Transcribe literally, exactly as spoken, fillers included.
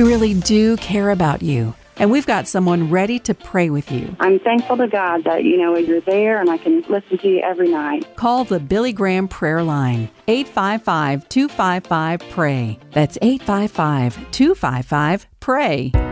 We really do care about you, and we've got someone ready to pray with you. I'm thankful to God that, you know, you're there and I can listen to you every night. Call the Billy Graham Prayer Line, eight five five, two five five, P R A Y. That's eight five five, two five five, P R A Y.